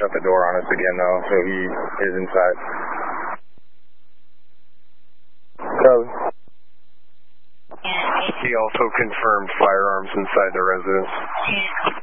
shut the door on us again, though, so he is inside. Code. He also confirmed firearms inside the residence.